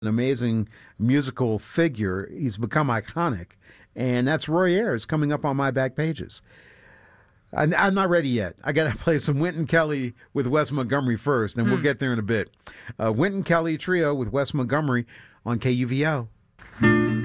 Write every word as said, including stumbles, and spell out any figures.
an amazing musical figure. He's become iconic, and that's Roy Ayers coming up on my back pages. I'm I'm not ready yet. I got to play some Wynton Kelly with Wes Montgomery first, and we'll get there in a bit. Uh, Wynton Kelly Trio with Wes Montgomery on K U V O.